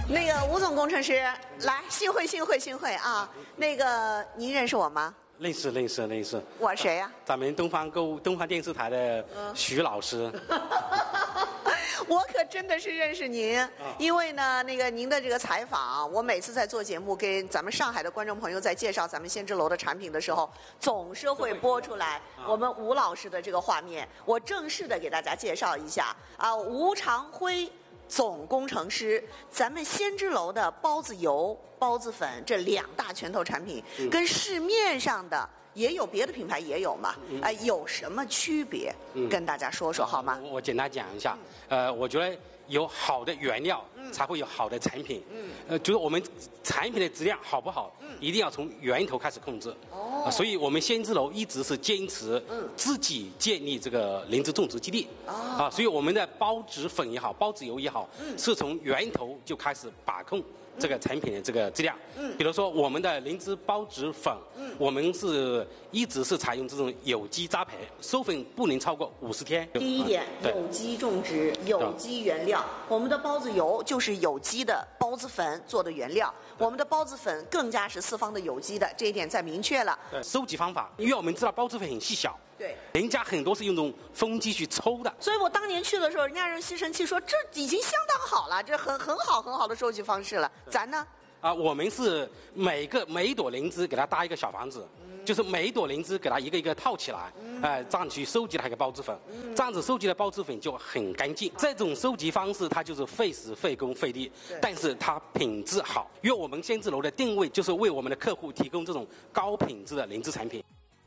那个吴总工程师，来，幸会啊！那个您认识我吗？ 认识。 我谁呀？ 咱们东方电视台的徐老师。 我可真的是认识您，因为呢，那个您的这个采访，我每次在做节目跟咱们上海的观众朋友在介绍咱们先知楼的产品的时候，总是会播出来我们吴老师的这个画面。我正式的给大家介绍一下啊，吴长辉总工程师，咱们先知楼的包子油、包子粉这2大拳头产品，跟市面上的也有别的品牌也有嘛，有什么区别？跟大家说说好吗？ 我简单讲一下，我觉得有好的原料才会有好的产品，就是我们产品的质量好不好，一定要从源头开始控制。所以我们先知楼一直是坚持自己建立这个灵芝种植基地，所以我们的包子粉也好，包子油也好，是从源头就开始把控这个产品的这个质量。比如说我们的灵芝包子粉，我们一直是采用这种有机栽培，授粉不能超过50天。 第一点，有机种植，有机原料。我们的包子油就是有机的包子粉做的原料，我们的包子粉更加是4方的有机的，这一点再明确了。 收集方法，因为我们知道包子粉很细小。 对， 人家很多是用这种风机去抽的， 所以我当年去的时候，人家用吸尘器说这已经相当好了，这很好的收集方式了。咱呢？ 我们是每一朵灵芝给它搭一个小房子，就是每一朵灵芝给它一个一个套起来，这样去收集它一个包子粉，这样子收集的包子粉就很干净。这种收集方式它就是费时费工费力，但是它品质好，因为我们先知楼的定位就是为我们的客户提供这种高品质的灵芝产品。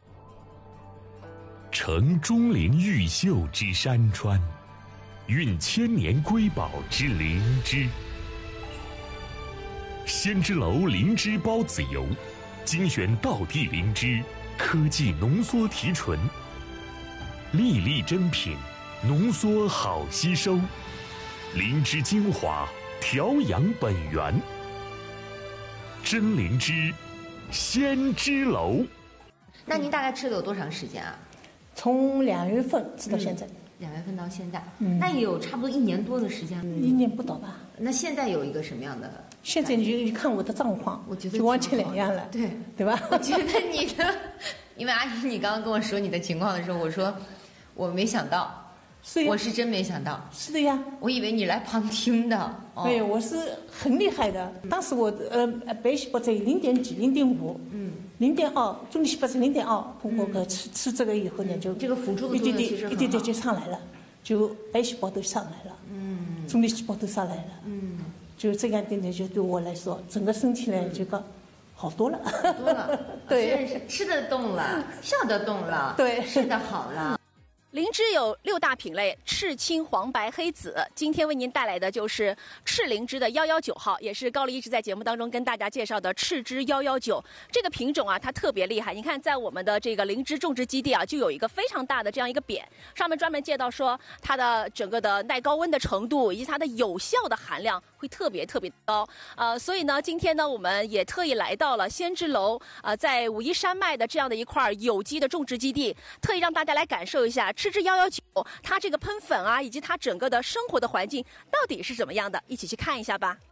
承钟灵毓秀之山川，蕴千年瑰宝之灵芝。先知楼灵芝包子油，精选道地灵芝，科技浓缩提纯，粒粒珍品，浓缩好吸收，灵芝精华，调养本源。真灵芝，先知楼。 那您大概吃了有多长时间啊？ 从2月份吃到现在。 2月份到现在，那也有差不多1年多的时间。 1年不到吧。 那现在有一个什么样的？ 现在你就看我的状况， 我觉得就完全两样了，对吧？ 我觉得你的，因为阿姨你刚刚跟我说你的情况的时候，我说我没想到，我是真没想到。 是的呀， 我以为你来旁听的。 没有，我是很厉害的。当时我白细胞在0.几、0.5，0.2，中细胞是0.2，通过吃这个以后呢，就这个辅助的作用其实很好， 一点就上来了，就白细胞都上来了，中粒细胞都上来了，就这样的呢，就对我来说，整个身体呢这个好多了，对， 吃得动了，笑得动了， 对， 睡得好了。 灵芝有6大品类，赤、青、黄、白、黑、紫。今天为您带来的就是赤灵芝的119号，也是高丽一直在节目当中跟大家介绍的赤芝119。这个品种啊，它特别厉害。你看，在我们的这个灵芝种植基地啊，就有一个非常大的这样一个匾，上面专门介到说它的整个的耐高温的程度以及它的有效的含量会特别高。所以呢，今天呢，我们也特意来到了先知楼，在武夷山脉的这样的一块有机的种植基地，特意让大家来感受一下。赤芝119，它这个喷粉啊，以及它整个的生活的环境到底是怎么样的？一起去看一下吧。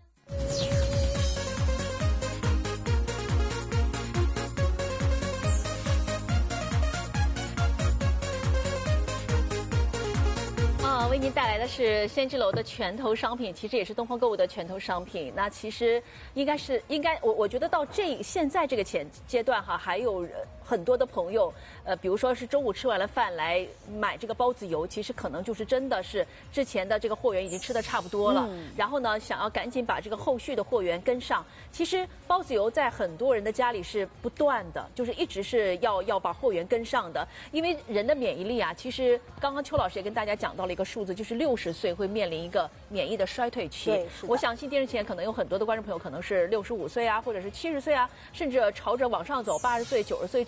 为您带来的是先知楼的拳头商品，其实也是东方购物的拳头商品。那其实我觉得到现在这个阶段哈，还有很多的朋友，比如说是中午吃完了饭来买这个包子油，其实可能就是真的是之前的这个货源已经吃的差不多了，然后呢，想要赶紧把这个后续的货源跟上。其实包子油在很多人的家里是不断的，就是一直是要把货源跟上的，因为人的免疫力啊，其实刚刚邱老师也跟大家讲到了一个数字，就是60岁会面临一个免疫的衰退期。我相信电视前可能有很多的观众朋友可能是65岁啊，或者是70岁啊，甚至朝着往上走80岁、90岁这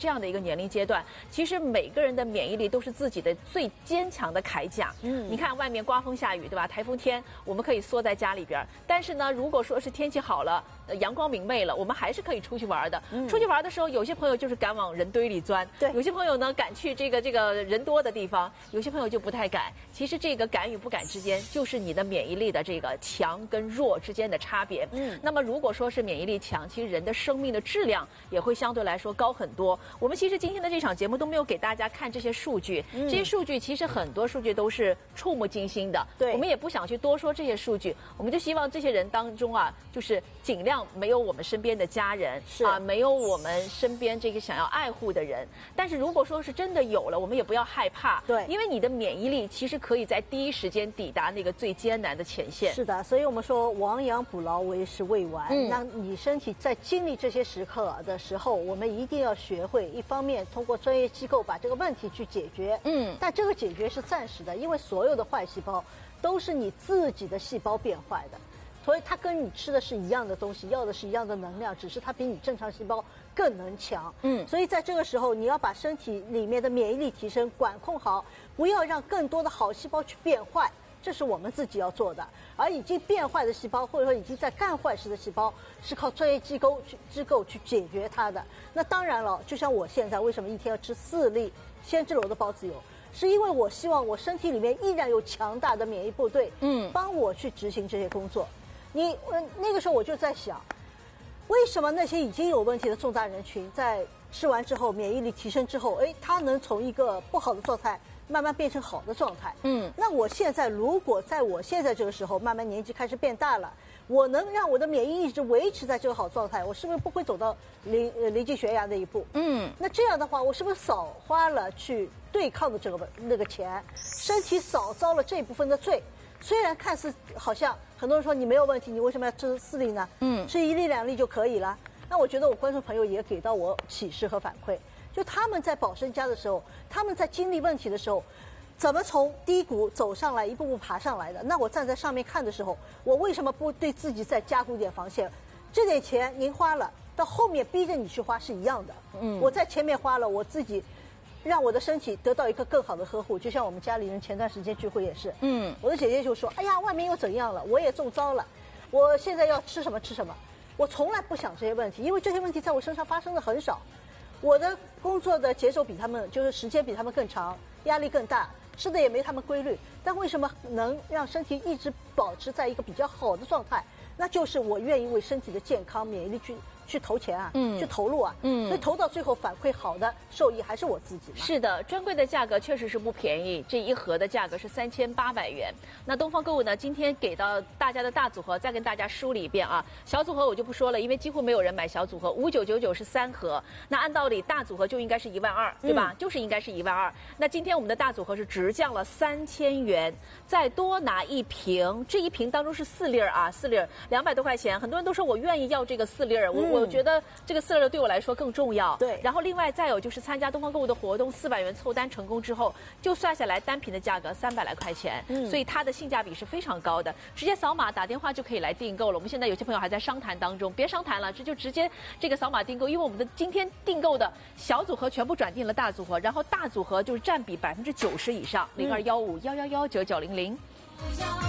这样的一个年龄阶段，其实每个人的免疫力都是自己的最坚强的铠甲。你看外面刮风下雨，对吧？台风天我们可以缩在家里边，但是呢，如果说是天气好了，阳光明媚了，我们还是可以出去玩的。出去玩的时候，有些朋友就是敢往人堆里钻， 对， 有些朋友呢敢去这个人多的地方，有些朋友就不太敢。其实这个敢与不敢之间，就是你的免疫力的这个强跟弱之间的差别。那么如果说是免疫力强，其实人的生命的质量也会相对来说高很多。我们其实今天的这场节目都没有给大家看这些数据，这些数据其实很多数据都是触目惊心的。 对， 我们也不想去多说这些数据，我们就希望这些人当中啊，就是尽量没有我们身边的家人，没有我们身边这个想要爱护的人。但是如果说是真的有了，我们也不要害怕， 对， 因为你的免疫力其实可以在第一时间抵达那个最艰难的前线。 是的，所以我们说亡羊补牢为时未晚。那你身体在经历这些时刻的时候，我们一定要学会，一方面通过专业机构把这个问题去解决，但这个解决是暂时的，因为所有的坏细胞都是你自己的细胞变坏的，所以它跟你吃的是一样的东西，要的是一样的能量，只是它比你正常细胞更能强。所以在这个时候，你要把身体里面的免疫力提升，管控好，不要让更多的好细胞去变坏。这是我们自己要做的，而已经变坏的细胞，或者说已经在干坏事的细胞，是靠专业机构去解决它的。那当然了，就像我现在为什么一天要吃4粒先知楼的孢子油，是因为我希望我身体里面依然有强大的免疫部队，帮我去执行这些工作。那个时候我就在想，为什么那些已经有问题的重大人群，在吃完之后免疫力提升之后，他能从一个不好的状态慢慢变成好的状态。那我现在如果在我现在这个时候慢慢年纪开始变大了，我能让我的免疫一直维持在这个好状态，我是不是不会走到临近悬崖那一步？那这样的话，我是不是少花了去对抗的那个钱，身体少遭了这部分的罪？虽然看似好像很多人说你没有问题，你为什么要吃4粒呢？吃1粒2粒就可以了。那我觉得我观众朋友也给到我启示和反馈。就他们在保身家的时候，他们在经历问题的时候，怎么从低谷走上来，一步步爬上来的？那我站在上面看的时候，我为什么不对自己再加固一点防线？这点钱您花了，到后面逼着你去花是一样的。我在前面花了，我自己让我的身体得到一个更好的呵护。就像我们家里人前段时间聚会也是，我的姐姐就说：“哎呀，外面又怎样了？我也中招了，我现在要吃什么吃什么。”我从来不想这些问题，因为这些问题在我身上发生的很少。我的工作的节奏比他们，就是时间比他们更长，压力更大，吃的也没他们规律。但为什么能让身体一直保持在一个比较好的状态？那就是我愿意为身体的健康、免疫力去投钱啊，去投入啊，所以投到最后反馈好的受益还是我自己嘛。 是的，专柜的价格确实是不便宜，这一盒的价格是3800元。那东方购物呢，今天给到大家的大组合，再跟大家梳理一遍啊。小组合我就不说了，因为几乎没有人买小组合，5999是3盒。那按道理大组合就应该是12000，对吧？就是应该是12000。那今天我们的大组合是直降了3000元，再多拿一瓶，这一瓶当中是4粒啊，4粒200多块钱。很多人都说我愿意要这个4粒，我觉得这个4粒对我来说更重要。 对。 然后另外再有就是参加东方购物的活动，400元凑单成功之后，就算下来单瓶的价格300来块钱，所以它的性价比是非常高的。直接扫码打电话就可以来订购了。我们现在有些朋友还在商谈当中，别商谈了，这就直接这个扫码订购，因为我们的今天订购的小组合全部转订了大组合，然后大组合就是占比90%以上，0215111990。